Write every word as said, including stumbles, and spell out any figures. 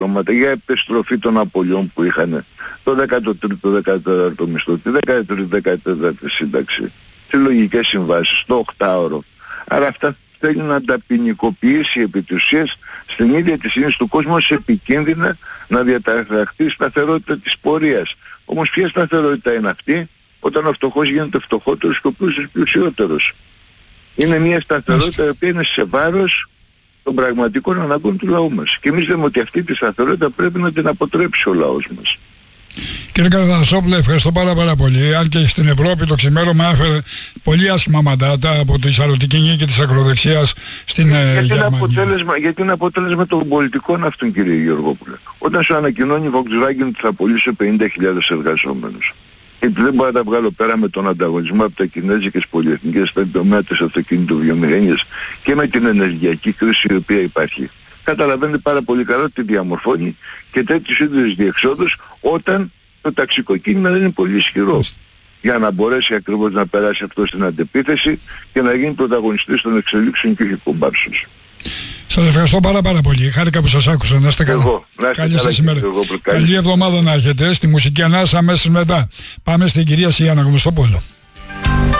δικαιώματα, για επιστροφή των απολειών που είχαν το δέκατο τρίτο δεκατέταρτο μισθό, τη δέκατη δεκατέταρτη σύνταξη, τις λογικές συμβάσεις, το οκτάωρο. Άρα αυτά θέλει να τα ποινικοποιήσει επί της ουσίας στην ίδια τη σύνηση του κόσμου ως επικίνδυνα να διαταραχθεί η σταθερότητα της πορείας. Όμως ποια σταθερότητα είναι αυτή όταν ο φτωχός γίνεται φτωχότερος και ο πλούσιος πλουσιότερος? Είναι μια σταθερότητα η οποία είναι σε βάρος των πραγματικών αναγκών του λαού μας. Και εμείς λέμε ότι αυτή τη σταθερότητα πρέπει να την αποτρέψει ο λαός μας. Κύριε Καραθανασόπουλε, ευχαριστώ πάρα πάρα πολύ. Αν και στην Ευρώπη το ξημέρωμα έφερε πολύ άσχημα μαντάτα από τη σαρωτική και της ακροδεξιάς στην ε, γιατί Γερμανία. Είναι αποτέλεσμα, γιατί είναι αποτέλεσμα των πολιτικών αυτών, κύριε Γεωργόπουλε. Όταν σου ανακοινώνει η Volkswagen ότι θα απολύσει πενήντα χιλιάδες εργαζόμενους, γιατί δεν μπορώ να τα βγάλω πέρα με τον ανταγωνισμό από τα κινέζικες πολυεθνικές στον τομέα της αυτοκινητοβιομηχανίας και με την ενεργειακή κρίση η οποία υπάρχει. Καταλαβαίνετε πάρα πολύ καλά ότι διαμορφώνει και τέτοιους είδους διεξόδους όταν το ταξικό κίνημα δεν είναι πολύ ισχυρό. Για να μπορέσει ακριβώς να περάσει αυτό στην αντεπίθεση και να γίνει πρωταγωνιστής των εξελίξεων και όχι κομπάρσος. Σας ευχαριστώ πάρα πάρα πολύ. Χάρηκα που σας άκουσα. Να είστε καλά. Εγώ, να είστε Καλή καλά σας ημέρα. Εγώ, καλή εβδομάδα να έχετε. Στη μουσική ανάσα αμέσως μετά πάμε στην κυρία Σιάννα Γνωστόπουλο.